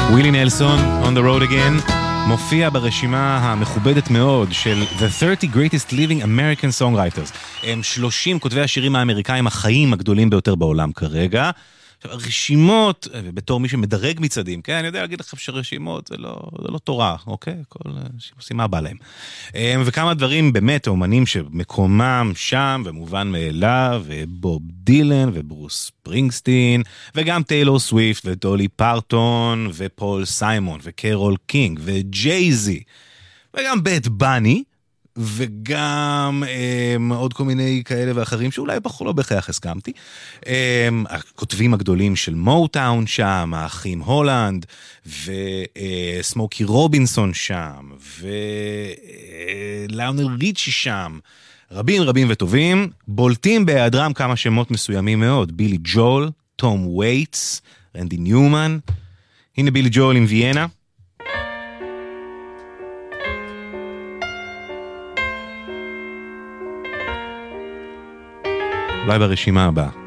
ווילי נלסון, On the Road Again, מופיע ברשימה המכובדת מאוד של The 30 Greatest Living American Songwriters. הם 30 כותבי השירים האמריקאים החיים הגדולים ביותר בעולם כרגע. רשימות, בתור מי שמדרג מצעדים, כן, אני יודע להגיד לכם שרשימות זה לא תורה, אוקיי? כל עושים מה בא להם. וכמה דברים באמת, האומנים שמקומם שם, ומובן מאליו, ובוב דילן, וברוס ספרינגסטין, וגם טיילור סוויפט, ודולי פרטון, ופול סיימון, וקרול קינג, וג'ייזי, וגם בית בני, וגם עוד כל מיני כאלה ואחרים שאולי לא בכך הסכמתי. הכותבים הגדולים של מוטאון שם, האחים הולנד, וסמוקי רובינסון שם, ולאונל ריצ'י שם, רבים רבים וטובים, בולטים בהיעדרם כמה שמות מסוימים מאוד, בילי ג'ול, תום וייטס, רנדי ניומן. הנה בילי ג'ול עם ויאנה. אולי ברשימה הבאה.